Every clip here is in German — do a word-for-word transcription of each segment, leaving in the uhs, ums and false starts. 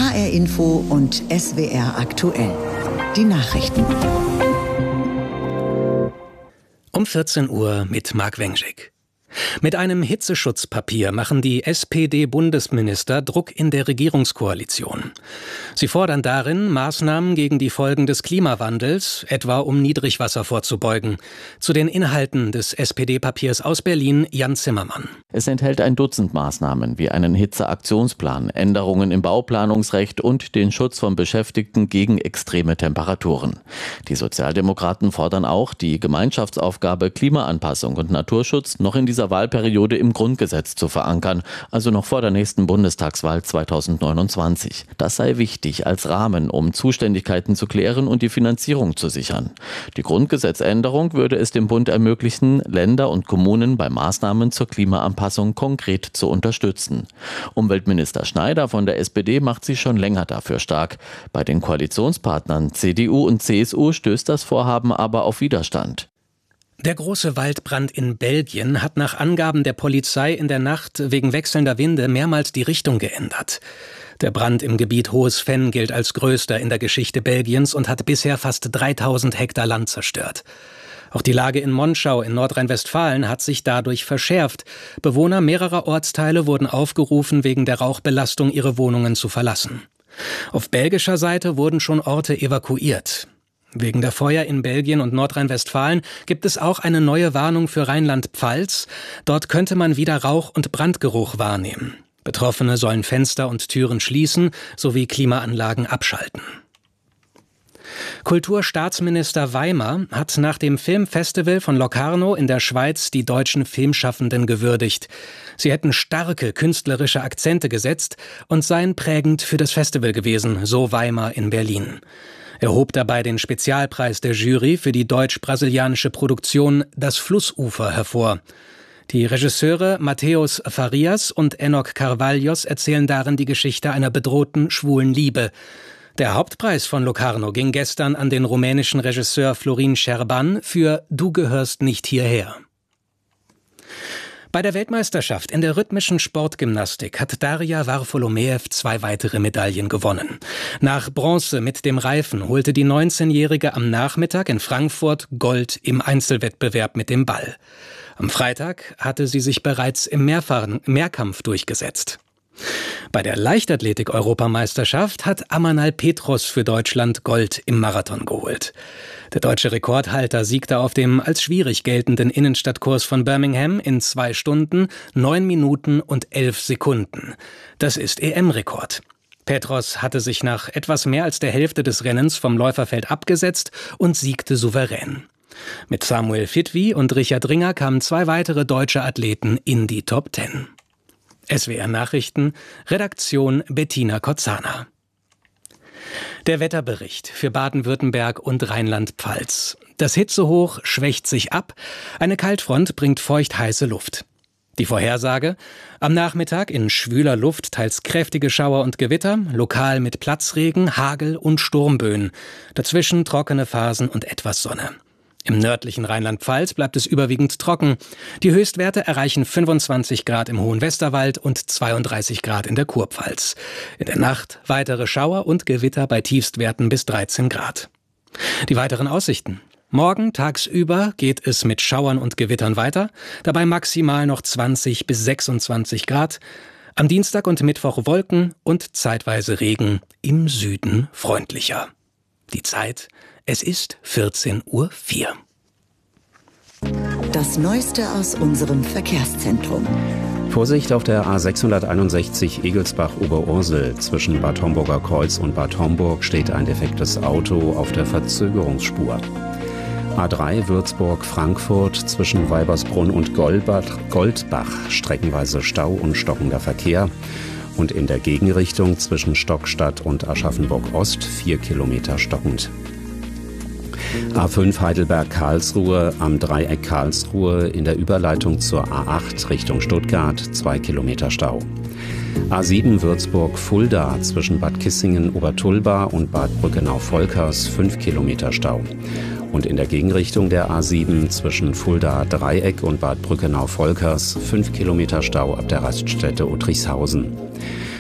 H R Info und S W R aktuell. Die Nachrichten. Um vierzehn Uhr mit Marc Wengschik. Mit einem Hitzeschutzpapier machen die S P D-Bundesminister Druck in der Regierungskoalition. Sie fordern darin Maßnahmen gegen die Folgen des Klimawandels, etwa um Niedrigwasser vorzubeugen. Zu den Inhalten des S P D-Papiers aus Berlin, Jan Zimmermann. Es enthält ein Dutzend Maßnahmen wie einen Hitzeaktionsplan, Änderungen im Bauplanungsrecht und den Schutz von Beschäftigten gegen extreme Temperaturen. Die Sozialdemokraten fordern auch, die Gemeinschaftsaufgabe Klimaanpassung und Naturschutz noch in dieser Wahlperiode im Grundgesetz zu verankern, also noch vor der nächsten Bundestagswahl zweitausendneunundzwanzig. Das sei wichtig als Rahmen, um Zuständigkeiten zu klären und die Finanzierung zu sichern. Die Grundgesetzänderung würde es dem Bund ermöglichen, Länder und Kommunen bei Maßnahmen zur Klimaanpassung konkret zu unterstützen. Umweltminister Schneider von der S P D macht sich schon länger dafür stark. Bei den Koalitionspartnern C D U und C S U stößt das Vorhaben aber auf Widerstand. Der große Waldbrand in Belgien hat nach Angaben der Polizei in der Nacht wegen wechselnder Winde mehrmals die Richtung geändert. Der Brand im Gebiet Hohes Venn gilt als größter in der Geschichte Belgiens und hat bisher fast dreitausend Hektar Land zerstört. Auch die Lage in Monschau in Nordrhein-Westfalen hat sich dadurch verschärft. Bewohner mehrerer Ortsteile wurden aufgerufen, wegen der Rauchbelastung ihre Wohnungen zu verlassen. Auf belgischer Seite wurden schon Orte evakuiert. Wegen der Feuer in Belgien und Nordrhein-Westfalen gibt es auch eine neue Warnung für Rheinland-Pfalz. Dort könnte man wieder Rauch- und Brandgeruch wahrnehmen. Betroffene sollen Fenster und Türen schließen sowie Klimaanlagen abschalten. Kulturstaatsminister Weimer hat nach dem Filmfestival von Locarno in der Schweiz die deutschen Filmschaffenden gewürdigt. Sie hätten starke künstlerische Akzente gesetzt und seien prägend für das Festival gewesen, so Weimer in Berlin. Er hob dabei den Spezialpreis der Jury für die deutsch-brasilianische Produktion Das Flussufer hervor. Die Regisseure Mateus Farias und Enoch Carvalhos erzählen darin die Geschichte einer bedrohten schwulen Liebe. Der Hauptpreis von Locarno ging gestern an den rumänischen Regisseur Florin Scherban für Du gehörst nicht hierher. Bei der Weltmeisterschaft in der rhythmischen Sportgymnastik hat Daria Varfolomeev zwei weitere Medaillen gewonnen. Nach Bronze mit dem Reifen holte die neunzehnjährige am Nachmittag in Frankfurt Gold im Einzelwettbewerb mit dem Ball. Am Freitag hatte sie sich bereits im Mehrfachen Mehrkampf durchgesetzt. Bei der Leichtathletik-Europameisterschaft hat Amanal Petros für Deutschland Gold im Marathon geholt. Der deutsche Rekordhalter siegte auf dem als schwierig geltenden Innenstadtkurs von Birmingham in zwei Stunden, neun Minuten und elf Sekunden. Das ist E M-Rekord. Petros hatte sich nach etwas mehr als der Hälfte des Rennens vom Läuferfeld abgesetzt und siegte souverän. Mit Samuel Fitwi und Richard Ringer kamen zwei weitere deutsche Athleten in die Top Ten. S W R Nachrichten, Redaktion Bettina Kozana. Der Wetterbericht für Baden-Württemberg und Rheinland-Pfalz. Das Hitzehoch schwächt sich ab, eine Kaltfront bringt feucht-heiße Luft. Die Vorhersage: Am Nachmittag in schwüler Luft teils kräftige Schauer und Gewitter, lokal mit Platzregen, Hagel und Sturmböen. Dazwischen trockene Phasen und etwas Sonne. Im nördlichen Rheinland-Pfalz bleibt es überwiegend trocken. Die Höchstwerte erreichen fünfundzwanzig Grad im Hohen Westerwald und zweiunddreißig Grad in der Kurpfalz. In der Nacht weitere Schauer und Gewitter bei Tiefstwerten bis dreizehn Grad. Die weiteren Aussichten: Morgen tagsüber geht es mit Schauern und Gewittern weiter, dabei maximal noch zwanzig bis sechsundzwanzig Grad. Am Dienstag und Mittwoch Wolken und zeitweise Regen, im Süden freundlicher. Die Zeit: Es ist vierzehn Uhr vier. Das Neueste aus unserem Verkehrszentrum. Vorsicht auf der A sechshunderteinundsechzig Egelsbach-Oberursel. Zwischen Bad Homburger Kreuz und Bad Homburg steht ein defektes Auto auf der Verzögerungsspur. A drei Würzburg-Frankfurt zwischen Weibersbrunn und Goldbach, Goldbach streckenweise Stau und stockender Verkehr. Und in der Gegenrichtung zwischen Stockstadt und Aschaffenburg-Ost vier Kilometer stockend. A fünf Heidelberg-Karlsruhe am Dreieck Karlsruhe in der Überleitung zur A acht Richtung Stuttgart zwei Kilometer Stau. A sieben Würzburg-Fulda zwischen Bad Kissingen-Obertulba und Bad Brückenau-Volkers fünf Kilometer Stau. Und in der Gegenrichtung der A sieben zwischen Fulda-Dreieck und Bad Brückenau-Volkers fünf Kilometer Stau ab der Raststätte Uttrichshausen.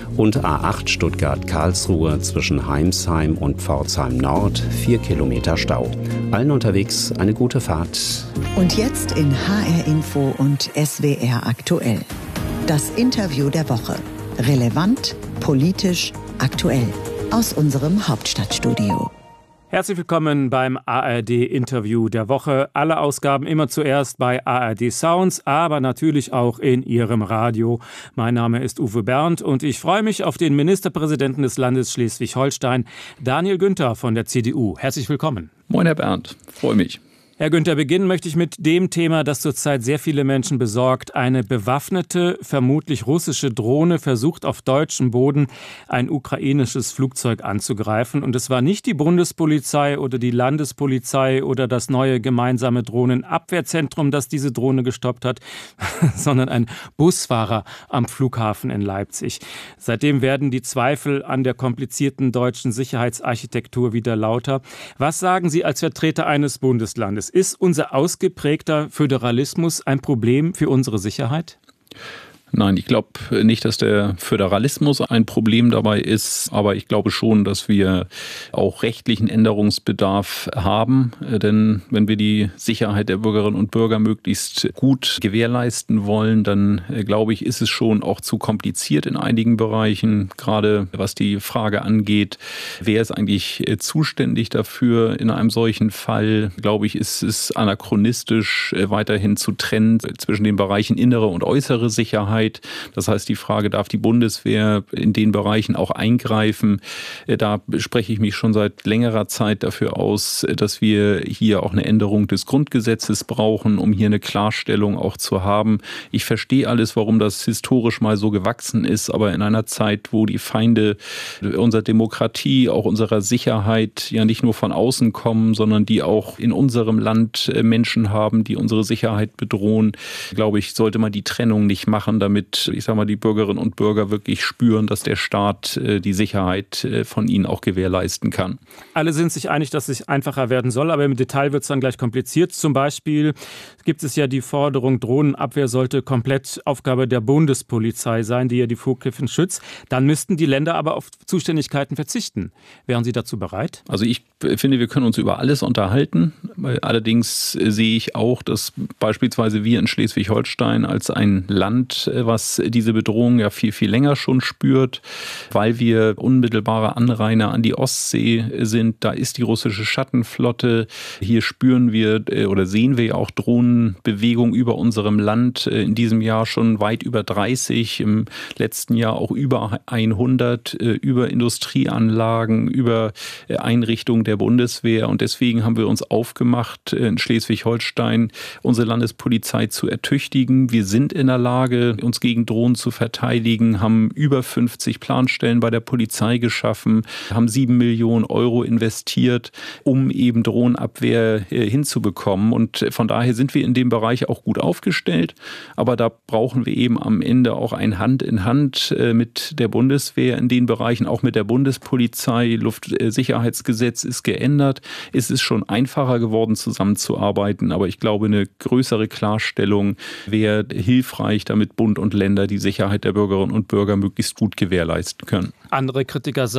Und A acht Stuttgart-Karlsruhe zwischen Heimsheim und Pforzheim Nord, vier Kilometer Stau. Allen unterwegs eine gute Fahrt. Und jetzt in H R Info und S W R aktuell. Das Interview der Woche. Relevant, politisch, aktuell. Aus unserem Hauptstadtstudio. Herzlich willkommen beim A R D-Interview der Woche. Alle Ausgaben immer zuerst bei A R D Sounds, aber natürlich auch in Ihrem Radio. Mein Name ist Uwe Bernd und ich freue mich auf den Ministerpräsidenten des Landes Schleswig-Holstein, Daniel Günther von der C D U. Herzlich willkommen. Moin, Herr Bernd. Freue mich. Herr Günther, beginnen möchte ich mit dem Thema, das zurzeit sehr viele Menschen besorgt. Eine bewaffnete, vermutlich russische Drohne versucht auf deutschem Boden ein ukrainisches Flugzeug anzugreifen. Und es war nicht die Bundespolizei oder die Landespolizei oder das neue gemeinsame Drohnenabwehrzentrum, das diese Drohne gestoppt hat, sondern ein Busfahrer am Flughafen in Leipzig. Seitdem werden die Zweifel an der komplizierten deutschen Sicherheitsarchitektur wieder lauter. Was sagen Sie als Vertreter eines Bundeslandes? Ist unser ausgeprägter Föderalismus ein Problem für unsere Sicherheit? Nein, ich glaube nicht, dass der Föderalismus ein Problem dabei ist, aber ich glaube schon, dass wir auch rechtlichen Änderungsbedarf haben, denn wenn wir die Sicherheit der Bürgerinnen und Bürger möglichst gut gewährleisten wollen, dann glaube ich, ist es schon auch zu kompliziert in einigen Bereichen, gerade was die Frage angeht, wer ist eigentlich zuständig dafür in einem solchen Fall, glaube ich, ist es anachronistisch weiterhin zu trennen zwischen den Bereichen innere und äußere Sicherheit. Das heißt, die Frage, darf die Bundeswehr in den Bereichen auch eingreifen? Da spreche ich mich schon seit längerer Zeit dafür aus, dass wir hier auch eine Änderung des Grundgesetzes brauchen, um hier eine Klarstellung auch zu haben. Ich verstehe alles, warum das historisch mal so gewachsen ist, aber in einer Zeit, wo die Feinde unserer Demokratie, auch unserer Sicherheit ja nicht nur von außen kommen, sondern die auch in unserem Land Menschen haben, die unsere Sicherheit bedrohen, glaube ich, sollte man die Trennung nicht machen, damit, ich sag mal, die Bürgerinnen und Bürger wirklich spüren, dass der Staat äh, die Sicherheit äh, von ihnen auch gewährleisten kann. Alle sind sich einig, dass es einfacher werden soll, aber im Detail wird es dann gleich kompliziert. Zum Beispiel gibt es ja die Forderung, Drohnenabwehr sollte komplett Aufgabe der Bundespolizei sein, die ja die Flughäfen schützt. Dann müssten die Länder aber auf Zuständigkeiten verzichten. Wären Sie dazu bereit? Also ich finde, wir können uns über alles unterhalten. Allerdings sehe ich auch, dass beispielsweise wir in Schleswig-Holstein als ein Land, was diese Bedrohung ja viel, viel länger schon spürt, weil wir unmittelbare Anrainer an die Ostsee sind. Da ist die russische Schattenflotte. Hier spüren wir oder sehen wir ja auch Drohnenbewegung über unserem Land. In diesem Jahr schon weit über dreißig, im letzten Jahr auch über hundert, über Industrieanlagen, über Einrichtungen der Bundeswehr. Und deswegen haben wir uns aufgemacht, in Schleswig-Holstein unsere Landespolizei zu ertüchtigen. Wir sind in der Lage, uns gegen Drohnen zu verteidigen, haben über fünfzig Planstellen bei der Polizei geschaffen, haben sieben Millionen Euro investiert, um eben Drohnenabwehr hinzubekommen. Und von daher sind wir in dem Bereich auch gut aufgestellt. Aber da brauchen wir eben am Ende auch ein Hand in Hand mit der Bundeswehr in den Bereichen, auch mit der Bundespolizei. Luftsicherheitsgesetz ist geändert. Es ist schon einfacher geworden, zusammenzuarbeiten. Aber ich glaube, eine größere Klarstellung wäre hilfreich, damit Bund und Länder die Sicherheit der Bürgerinnen und Bürger möglichst gut gewährleisten können. Andere Kritiker sagen,